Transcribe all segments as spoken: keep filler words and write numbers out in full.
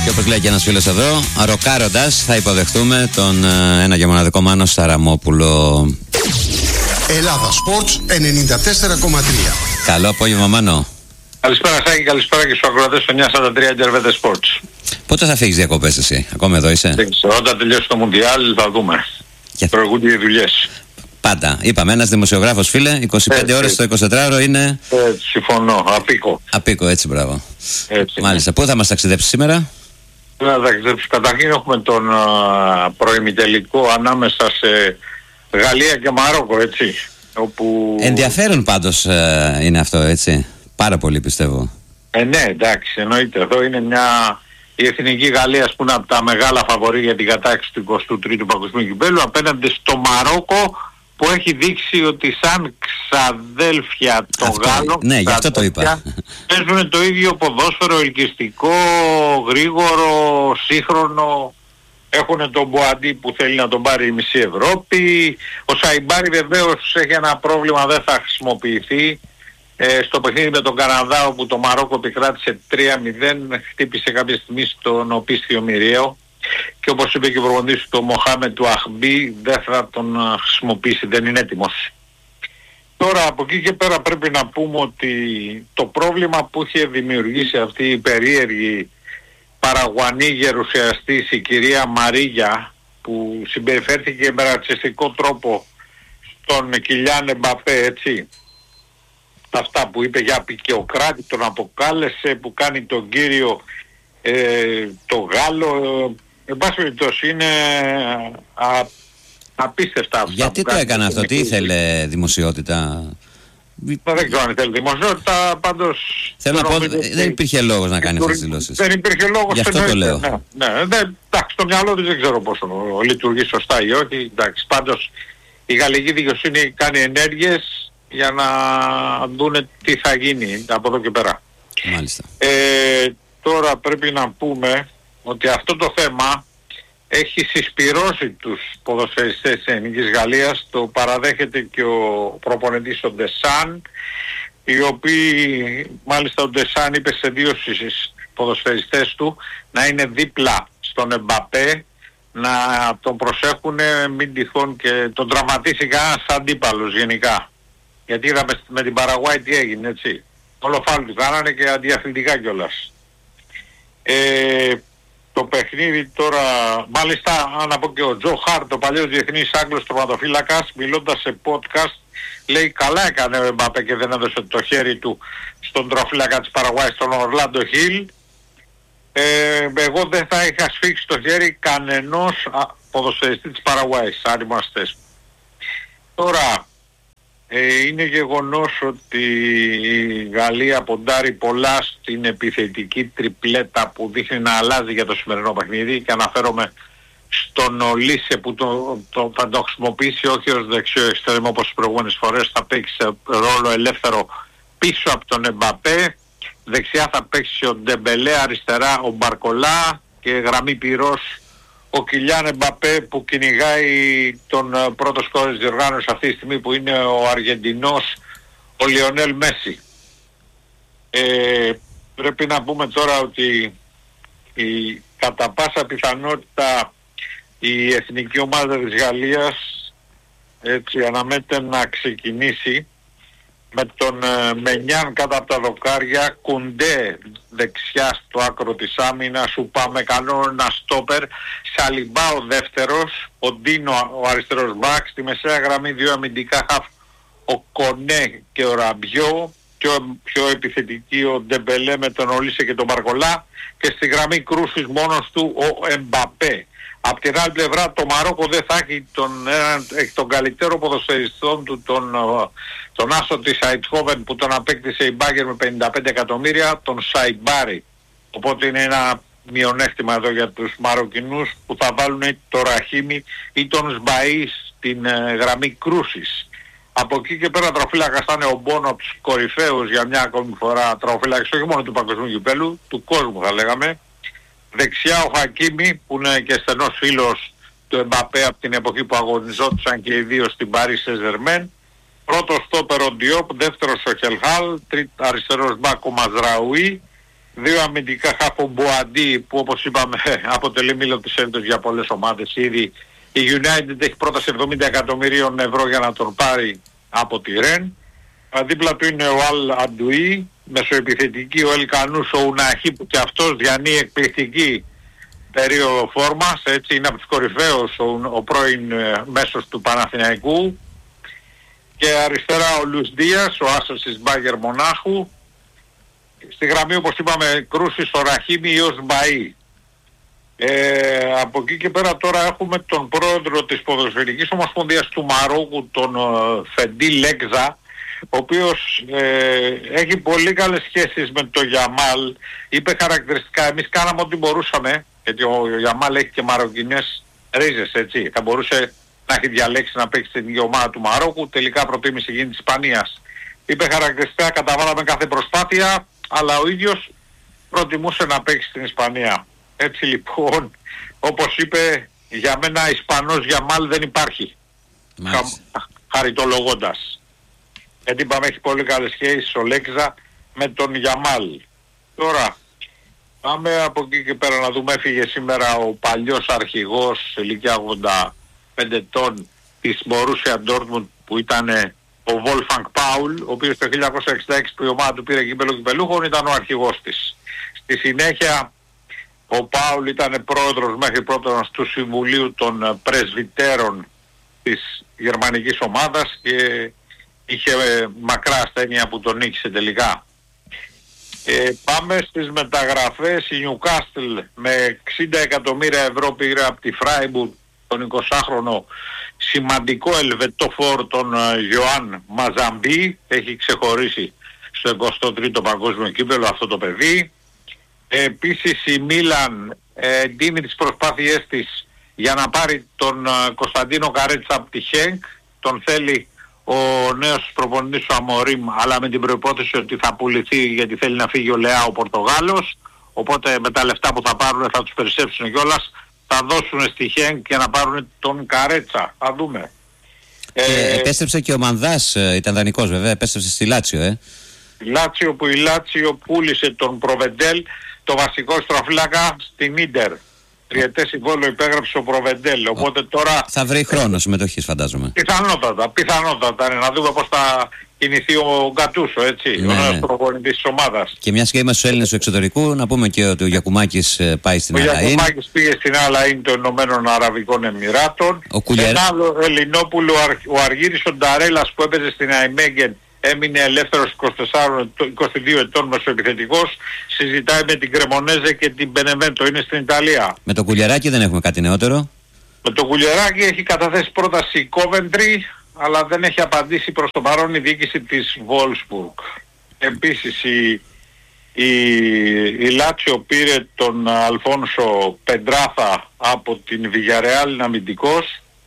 Και όπως λέει και ένας φίλος εδώ, ροκάροντας θα υποδεχτούμε τον ε, ένα και μοναδικό Μάνο Σαραμόπουλο. Ελλάδα Sports ενενήντα τέσσερα κόμμα τρία. Καλό απόγευμα, Μάνο. Καλησπέρα Σάκη, καλησπέρα και στους ακροατές στο εννιακόσια σαράντα τρία Intervete Sports. Πότε θα φύγεις διακοπές εσύ, ακόμα εδώ είσαι? Δεν ξέρω, όταν τελειώσει το Μουντιάλ θα δούμε. Και... προηγούνται οι δουλειές. Πάντα. Είπαμε, ένας δημοσιογράφος, φίλε, είκοσι πέντε ώρες το εικοσιτετράωρο είναι... Έτσι, συμφωνώ, απίκο. Απίκο, έτσι, μπράβο. Έτσι. Μάλιστα. Πού θα μας ταξιδέψει σήμερα? Να ταξιδέψει. Καταρχήν έχουμε τον uh, προημιτελικό ανάμεσα σε Γαλλία και Μαρόκο, έτσι. Όπου... Ενδιαφέρον πάντως ε, είναι αυτό, έτσι. Πάρα πολύ, πιστεύω. Ε, ναι, εντάξει, εννοείται. Εδώ είναι μια... η εθνική Γαλλία που είναι από τα μεγάλα φαβορί για την κατάκτηση του εικοστού τρίτου Παγκοσμίου Κυπέλλου απέναντι στο Μαρόκο που έχει δείξει ότι σαν ξαδέλφια των Γάλλων, ναι, γι' αυτό το είπα, παίζουν το ίδιο ποδόσφαιρο, ελκυστικό, γρήγορο, σύγχρονο. Έχουν τον Μποαντί που θέλει να τον πάρει η μισή Ευρώπη. Ο Σαϊμπάρι βεβαίως έχει ένα πρόβλημα, δεν θα χρησιμοποιηθεί. Ε, στο παιχνίδι με τον Καναδά όπου το Μαρόκο επικράτησε τρία μηδέν, χτύπησε κάποια στιγμή στον οπίσθιο μοιραίο και όπως είπε και ο προπονητής του, το Μοχάμετ του Αχμπή, δεν θα τον χρησιμοποιήσει, δεν είναι έτοιμος. Τώρα από εκεί και πέρα πρέπει να πούμε ότι το πρόβλημα που είχε δημιουργήσει αυτή η περίεργη παραγουανή γερουσιαστής, η κυρία Μαρίγια, που συμπεριφέρθηκε με ρατσιστικό τρόπο στον Κιλιάν Εμπαπέ, έτσι, αυτά που είπε για απεικιοκράτη, τον αποκάλεσε, που κάνει τον κύριο ε, το Γάλλο, ε, εν πάση περιπτώσει είναι α, απίστευτα αυτά. Γιατί το έκανε αυτό, τι ήθελε, δημοσιότητα? Δεν ξέρω αν ήθελε δημοσιότητα, πάντως... Θέλω να πω, δεν υπήρχε λόγος να κάνει αυτές τις δηλώσεις. Δεν υπήρχε λόγος. Γι' αυτό το λέω. Ναι, ναι, δεν, εντάξει, στο μυαλό του δεν ξέρω πόσο λειτουργεί σωστά ή όχι. Εντάξει, πάντως η γαλλική δικαιοσύνη κάνει ενέργειες για να δούνε τι θα γίνει από εδώ και πέρα. Μάλιστα. Ε, τώρα πρέπει να πούμε ότι αυτό το θέμα έχει συσπυρώσει τους ποδοσφαιριστές της Εθνικής Γαλλίας. Το παραδέχεται και ο προπονητής ο Ντεσάν, οι οποίοι, μάλιστα ο Ντεσάν είπε σε δύο στις ποδοσφαιριστές του να είναι δίπλα στον Εμπαπέ, να τον προσέχουν μην τυχόν και τον τραυματίσει κανένας αντίπαλος γενικά. Γιατί είδαμε με την Παραγουάη τι έγινε, έτσι. Όλο φάουλ του κάνανε και αντιαθλητικά κιόλας. Ε, το παιχνίδι τώρα, μάλιστα να πω και ο Τζο Χάρτ, ο παλιός διεθνής Άγγλος τροματοφύλακας, μιλώντας σε podcast, λέει καλά έκανε ο Εμπαπέ και δεν έδωσε το χέρι του στον τροφύλακα της Παραγουάης, τον Ορλάντο Χιλ. Ε, εγώ δεν θα είχα σφίξει το χέρι κανενός ποδοσφαιριστή της Παραγουάης, αν είμαστε. Τώρα, Ε, είναι γεγονός ότι η Γαλλία ποντάρει πολλά στην επιθετική τριπλέτα που δείχνει να αλλάζει για το σημερινό παιχνίδι και αναφέρομαι στον Ολίσε που το, το, θα το χρησιμοποιήσει όχι ως δεξιό εξτρέμιο όπως τις προηγούμενες φορές, θα παίξει ρόλο ελεύθερο πίσω από τον Εμπαπέ, δεξιά θα παίξει ο Ντεμπελέ, αριστερά ο Μπαρκολά και γραμμή πυρός ο Κιλιάν Εμπαπέ που κυνηγάει τον uh, πρώτο σκόρερ της διοργάνωσης αυτή τη στιγμή που είναι ο Αργεντινός ο Λιονέλ Μέση. Ε, πρέπει να πούμε τώρα ότι η, κατά πάσα πιθανότητα η εθνική ομάδα της Γαλλίας έτσι αναμένεται να ξεκινήσει με τον ε, Μενιάν κάτω από τα δοκάρια, Κουντέ δεξιά στο άκρο της άμυνας, Ουπαμεκανό ένα στόπερ, Σαλιμπά ο δεύτερος, ο Ντίνο ο αριστερός μπακ, στη μεσαία γραμμή δύο αμυντικά χαφ, ο Κονέ και ο Ραμπιό, πιο, πιο επιθετική ο Ντεμπελέ με τον Ολίσε και τον Μπαρκολά και στη γραμμή κρούσης μόνος του ο Εμπαπέ. Απ' την άλλη πλευρά το Μαρόκο δεν θα έχει τον, έχει τον καλύτερο ποδοσφαιριστών του, τον, τον άσο της Αιτχόβεν που τον απέκτησε η Μπάγκερ με πενήντα πέντε εκατομμύρια, τον Σαϊμπάρι. Οπότε είναι ένα μειονέκτημα εδώ για τους Μαροκινούς που θα βάλουν το Ραχίμι ή τον Σμπαΐ στην ε, γραμμή κρούσης. Από εκεί και πέρα τροφύλακας θα είναι ο Μπόνο από τους κορυφαίους για μια ακόμη φορά τροφύλακας όχι μόνο του Παγκοσμίου Κυπέλλου, του κόσμου θα λέγαμε. Δεξιά ο Χακίμι που είναι και στενός φίλος του Εμπαπέ από την εποχή που αγωνιζόντουσαν και οι δύο στην Παρί Σεν-Ζερμέν. Πρώτος στόπερ ο Ντιόπ, δεύτερος ο Χελχάλ, τρίτος αριστερός μπακ ο Μαζραουί, δύο αμυντικά χαφ, ο Μποαντί, που όπως είπαμε αποτελεί μήλο της έντος για πολλές ομάδες ήδη. Η United έχει πρόταση εβδομήντα εκατομμυρίων ευρώ για να τον πάρει από τη Ρεν. Δίπλα του είναι ο Αλ Αντουί, μεσοεπιθετική, ο Ελκανούς, ο Ουναχή, που και αυτός διανύει εκπληκτική περίοδο φόρμας, έτσι είναι από τους κορυφαίους ο, ο πρώην ε, μέσος του Παναθηναϊκού. Και αριστερά ο Λουις Δίας, ο άσος της Μπάγερ Μονάχου. Στη γραμμή, όπως είπαμε, Κρούσης, ο Ραχίμι ή ο Σμπαΐ. Ε, από εκεί και πέρα τώρα έχουμε τον πρόεδρο της Ποδοσφαιρικής Ομοσπονδίας του Μαρόκου, τον ε, Φεντί Λέγκζα, ο οποίος ε, έχει πολύ καλές σχέσεις με τον Γιαμάλ. Είπε χαρακτηριστικά, εμείς κάναμε ό,τι μπορούσαμε, γιατί ο Γιαμάλ έχει και μαροκινές ρίζες, έτσι. Θα μπορούσε να έχει διαλέξει να παίξει στην ίδια ομάδα του Μαρόκου, τελικά προτίμησε γίνει της Ισπανίας. Είπε χαρακτηριστικά, καταβάλαμε κάθε προσπάθεια, αλλά ο ίδιος προτιμούσε να παίξει στην Ισπανία. Έτσι λοιπόν, όπως είπε, για μένα Ισπανός Γιαμάλ δεν υπάρχει. Χα, χαριτολογώντας. Γιατί είπαμε έχει πολύ καλές σχέσεις ο Λέξα με τον Γιαμάλ. Τώρα, πάμε από εκεί και πέρα να δούμε, έφυγε σήμερα ο παλιός αρχηγός σε ηλικία ογδόντα πέντε ετών της Borussia Dortmund, που ήταν ο Wolfgang Paul, ο οποίος το χίλια εννιακόσια εξήντα έξι που η ομάδα του πήρε κύπελλο κυπελούχων ήταν ο αρχηγός της. Στη συνέχεια ο Πάουλ ήταν πρόεδρος μέχρι πρώτον του Συμβουλίου των Πρεσβυτέρων της γερμανικής ομάδας και είχε μακρά ασθένεια που τον νίκησε τελικά. Ε, πάμε στις μεταγραφές. Η Newcastle με εξήντα εκατομμύρια ευρώ πήρε από τη Freiburg τον εικοσάχρονο σημαντικό ελβετόφορ τον Ιωάν Μαζαμπί. Έχει ξεχωρίσει στο εικοστό τρίτο παγκόσμιο κύπελλο αυτό το παιδί. Ε, επίσης η Μίλαν ε, εντείνει τις προσπάθειές της για να πάρει τον ε, Κωνσταντίνο Καρέτσα από τη Χένκ. Τον θέλει ο νέος προπονητής ο Αμορίμ, αλλά με την προϋπόθεση ότι θα πουληθεί, γιατί θέλει να φύγει ο Λεά ο Πορτογάλος. Οπότε με τα λεφτά που θα πάρουν θα τους περισσέψουν κιόλας, θα δώσουν στη Χένκ για να πάρουν τον Καρέτσα. Θα δούμε. Ε, ε, επέστρεψε και ο Μανδάς, ήταν δανεικός βέβαια, επέστρεψε στη Λάτσιο, ε. Η Λάτσιο, που η Λάτσιο πούλησε τον Προβεντέλ, το βασικό στροφύλακα, στην Ίντερ. Τριετές συμβόλαιο υπέγραψε ο Προβεντέλ. Οπότε τώρα θα βρει χρόνο συμμετοχής, φαντάζομαι. Πιθανότατα, πιθανότατα. Να δούμε πώς θα κινηθεί ο Γκατούσο, έτσι, ναι, ο νέος προπονητής της ομάδας. Και μιας και είμαστε στους Έλληνες του εξωτερικού, να πούμε και ότι ο Γιακουμάκης πάει στην Αλαΐν. Ο Γιακουμάκης πήγε στην Αλαΐν των Ηνωμένων Αραβικών Εμιράτων. Ο Κουλιέρα... Ένα άλλο Ελληνόπουλο, ο Αργύρης ο Νταρέλας, που έπαιζε στην Αϊμέγεν, έμεινε ελεύθερος είκοσι δύο ετών μεσοεπιθετικός. Συζητάει με την Κρεμονέζε και την Μπενεβέντο, είναι στην Ιταλία. Με το Κουλιεράκι δεν έχουμε κάτι νεότερο. Με το Κουλιεράκι έχει καταθέσει πρόταση η Κόβεντρι, αλλά δεν έχει απαντήσει προς το παρόν η διοίκηση της Βόλσμπουργκ. Επίσης η, η, η Λάτσιο πήρε τον Αλφόνσο Πεντράθα από την Βιγιαρεάλ, είναι αμυντικός.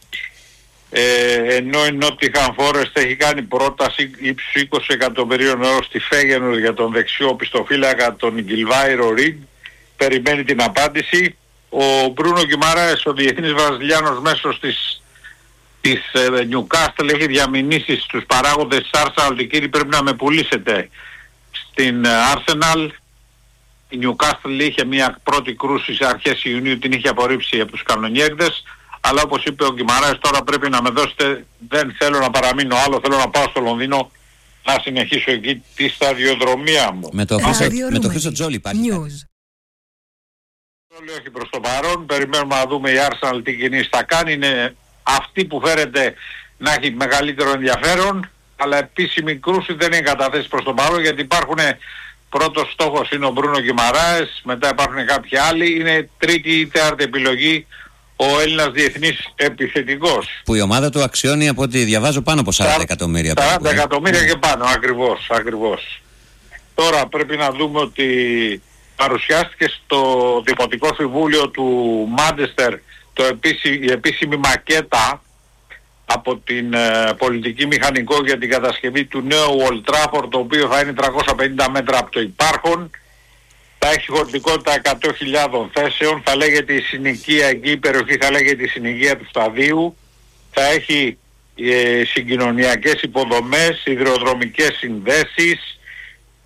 Ε, ενώ η Νότιχαμ Φόρεστ έχει κάνει πρόταση ύψους είκοσι εκατομμυρίων ευρώ στη Φέγενορ για τον δεξιό πιστοφύλακα τον Γκιλβάιρο Ριγκ. Περιμένει την απάντηση. Ο Μπρούνο Γκιμαράες, ο διεθνής βραζιλιάνος μέσος της, της Νιουκάστελ, έχει διαμηνήσει στους παράγοντες της Arsenal ότι κύριοι πρέπει να με πουλήσετε στην Arsenal. Η Νιουκάστελ είχε μια πρώτη κρούση σε αρχές Ιουνίου, την είχε απορρίψει από τους κανονιέρδες. Αλλά όπως είπε ο Γκιμαράες, τώρα πρέπει να με δώσετε, δεν θέλω να παραμείνω άλλο, θέλω να πάω στο Λονδίνο να συνεχίσω εκεί τη σταδιοδρομία μου. Με το Χρήστο Τζόλι υπάρχει. Τζόλι όχι προς το παρόν, περιμένουμε να δούμε η Arsenal τι κινήσεις θα κάνει. Είναι αυτή που φέρεται να έχει μεγαλύτερο ενδιαφέρον, αλλά επίσημη κρούση δεν είναι καταθέσει προς το παρόν, γιατί υπάρχουν, πρώτος στόχος είναι ο Μπρούνο Γκιμαράες, μετά υπάρχουν κάποιοι άλλοι, είναι τρίτη ή τέταρτη επιλογή ο Έλληνας διεθνής επιθετικός. Που η ομάδα του αξιώνει, από ό,τι διαβάζω, πάνω από σαράντα εκατομμύρια. σαράντα εκατομμύρια και πάνω, ακριβώς, ακριβώς. Τώρα πρέπει να δούμε ότι παρουσιάστηκε στο Δημοτικό Συμβούλιο του Μάντεστερ το επίση, η επίσημη μακέτα από την ε, πολιτική μηχανικό για την κατασκευή του νέου Old Trafford, το οποίο θα είναι τριακόσια πενήντα μέτρα από το υπάρχον. Θα έχει χωρητικότητα εκατό χιλιάδων θέσεων, θα λέγεται η συνοικία εκεί, η περιοχή θα λέγεται η συνοικία του σταδίου, θα έχει ε, συγκοινωνιακές υποδομές, υδροδρομικές συνδέσεις,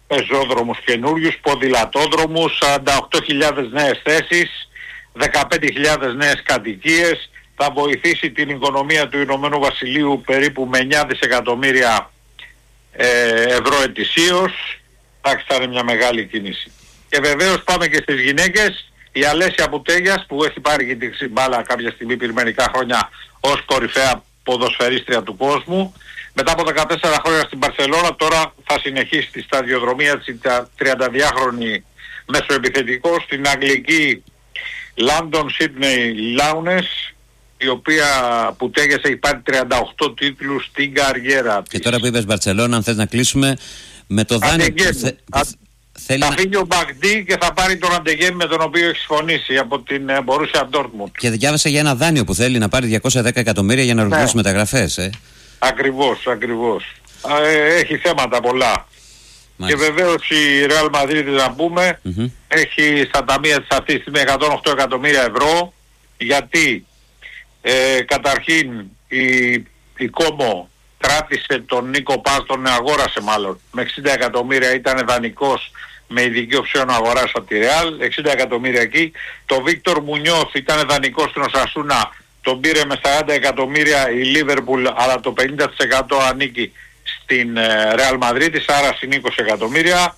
πεζόδρομους καινούριους, ποδηλατόδρομους, σαράντα οκτώ χιλιάδες νέες θέσεις, δεκαπέντε χιλιάδες νέες κατοικίες. Θα βοηθήσει την οικονομία του Ηνωμένου Βασιλείου περίπου με εννιά δισεκατομμύρια ε, ευρώ ετησίως. Εντάξει, θα είναι μια μεγάλη κίνηση. Και βεβαίως πάμε και στις γυναίκες. Η Αλέσια Πουτέγιας, που έχει πάρει και την μπάλα κάποια στιγμή πριν μερικά χρόνια ως κορυφαία ποδοσφαιρίστρια του κόσμου, μετά από δεκατέσσερα χρόνια στην Μπαρσελόνα, τώρα θα συνεχίσει τη σταδιοδρομία της τριανταδυάχρονη μεσοεπιθετικό στην αγγλική London Sydney Lions, η οποία Πουτέγιας έχει πάρει τριάντα οκτώ τίτλους στην καριέρα της. Και τώρα που είπες Μπαρσελόνα, αν θες να κλείσουμε με το δάνειο που θε... Θέλει θα να... φύγει ο Μπαγντί και θα πάρει τον Αντεγέμι με τον οποίο έχει συμφωνήσει από την Borussia Dortmund. Και διάβασα για ένα δάνειο που θέλει να πάρει διακόσια δέκα εκατομμύρια για να οργανώσει ναι. μεταγραφές. Ε. Ακριβώς, ακριβώς. Ε, έχει θέματα πολλά. Μάλιστα. Και βεβαίως η Real Madrid, να πούμε, mm-hmm. έχει στα ταμεία της αυτή τη στιγμή εκατόν οκτώ εκατομμύρια ευρώ, γιατί ε, καταρχήν η, η Κόμο κράτησε τον Νίκο Πας, τον αγόρασε μάλλον, με εξήντα εκατομμύρια, ήταν δανεικός με ειδική οψιόν αγοράς από τη Real, εξήντα εκατομμύρια εκεί. Το Βίκτορ Μουνιώθ ήταν δανεικός στην Οσασούνα, τον πήρε με σαράντα εκατομμύρια η Λίβερπουλ, αλλά το πενήντα τοις εκατό ανήκει στην Real Madrid, άρα συν είκοσι εκατομμύρια.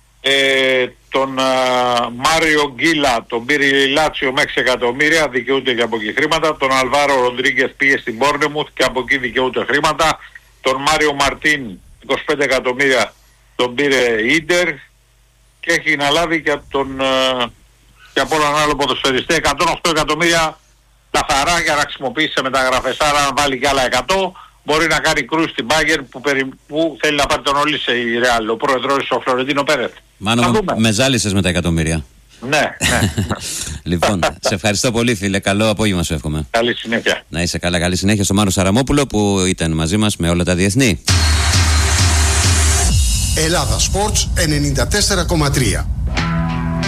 Ε, τον Μάριο Γκίλα τον πήρε η Λάτσιο με έξι εκατομμύρια, δικαιούται και από εκεί χρήματα. Τον Αλβάρο Ροντρίγκεθ πήγε στην Μπόρνεμουθ και από εκεί δικαιούται χρήματα. Τον Μάριο Μαρτίν είκοσι πέντε εκατομμύρια τον πήρε η Ίντερ και έχει να λάβει και από τον και από έναν άλλο ποδοσφαιριστή εκατόν οκτώ εκατομμύρια καθαρά για να χρησιμοποιήσει σε μεταγραφές. Άρα αν βάλει και άλλα εκατό μπορεί να κάνει κρούση στην Bayern που, περι... που θέλει να πάρει τον Ολίσε η Real, ο πρόεδρος ο Φλωρεντίνο Πέρεθ. Μάνο, με ζάλισες με τα εκατομμύρια. Ναι, ναι. Λοιπόν, σε ευχαριστώ πολύ φίλε, καλό απόγευμα σου εύχομαι. Καλή συνέχεια. Να είσαι καλά, καλή συνέχεια στο Μάνο Σαραμόπουλο που ήταν μαζί μας με όλα τα διεθνή. Ελλάδα Sports ενενήντα τέσσερα κόμμα τρία.